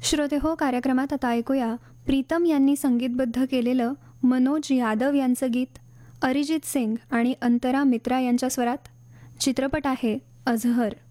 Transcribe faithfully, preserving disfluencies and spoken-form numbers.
श्रोते हो, कार्यक्रमात आता ऐकूया प्रीतम यांनी संगीतबद्ध केलेलं मनोज यादव यांचं गीत, अरिजित सिंग आणि अंतरा मित्रा यांच्या स्वरात. चित्रपट आहे अझहर.